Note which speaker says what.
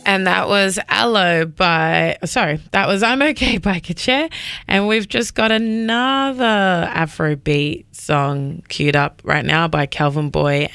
Speaker 1: And that was that was I'm Okay by Kacher. And we've just got another Afrobeat song queued up right now by Calvin Boy